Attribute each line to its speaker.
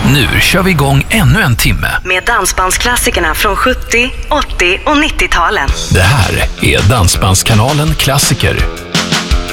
Speaker 1: Nu kör vi igång ännu en timme
Speaker 2: med dansbandsklassikerna från 70, 80 och 90-talen.
Speaker 1: Det här är Dansbandskanalen Klassiker